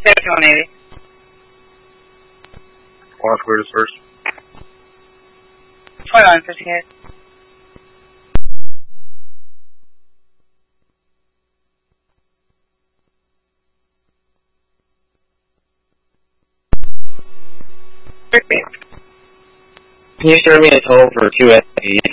180. Launch clear is first. 2958. Can you share me a total for 2 SE?